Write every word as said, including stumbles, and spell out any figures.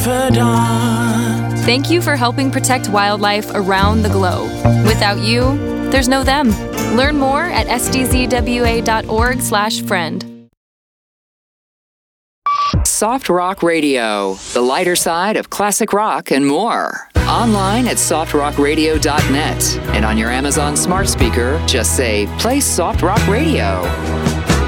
confidant. Thank you for helping protect wildlife around the globe. Without you, there's no them. Learn more at s d z w a dot org slash friend. Soft Rock Radio, the lighter side of classic rock and more. Online at soft rock radio dot net and on your Amazon smart speaker, just say, play Soft Rock Radio.